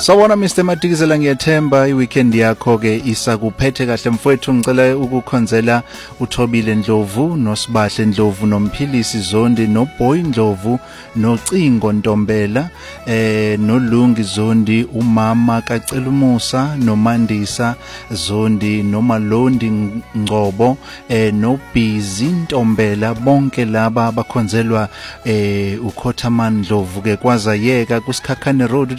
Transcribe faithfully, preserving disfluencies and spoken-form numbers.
Sawona Mister Matikizela, ngiyathemba iweekend yakho ke isakuphethe kahle mfowethu. Ngicela ukukhonzela uThobile Ndlovu, noSibahle Ndlovu, noMphilisi Zondi, noBoy Ndlovu, noCingo Ntombela, eh noLungi Zondi, umama kaCela Musa, noMandisa Zondi, noMalondi Ngcobo, eh noBhizi Ntombela, bonke laba bakhonzelwa eh uKhothaman Ndlovu ke kwaZayeka kuSikhakhane Road